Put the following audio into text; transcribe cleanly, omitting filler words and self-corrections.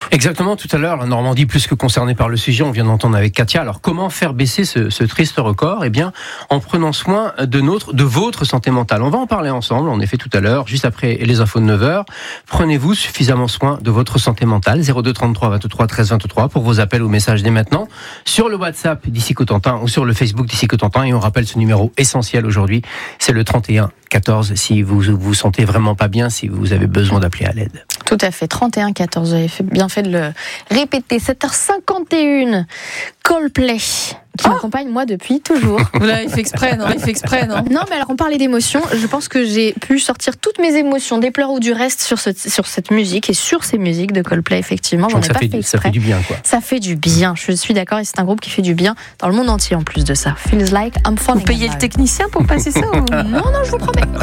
Exactement, tout à l'heure, la Normandie plus que concernée par le sujet, on vient d'entendre avec Katia. Alors comment faire baisser ce triste record ? Eh bien, en prenant soin de votre santé mentale. On va en parler ensemble, en effet, tout à l'heure, juste après les infos de 9h. Prenez-vous suffisamment soin de votre santé mentale. 02 33 23 13 23 pour vos appels ou messages dès maintenant. Sur le WhatsApp d'Ici Cotentin ou sur le Facebook d'Ici Cotentin. Et on rappelle ce numéro essentiel aujourd'hui, c'est le 31 14 si vous vous sentez vraiment pas bien, si vous avez besoin d'appeler à l'aide. Tout à fait, 31 14, j'avais bien fait de le répéter. 7h51, Coldplay, qui m'accompagne moi depuis toujours. Vous l'avez fait exprès, non ? Non, mais alors on parlait d'émotions, je pense que j'ai pu sortir toutes mes émotions, des pleurs ou du reste, sur cette musique et sur ces musiques de Coldplay, effectivement. J'en ai pas fait exprès. Ça fait du bien, quoi. Ça fait du bien, je suis d'accord, et c'est un groupe qui fait du bien dans le monde entier en plus de ça. Feels like I'm falling. Vous payez le technicien pour passer ça ou... Non, je vous promets.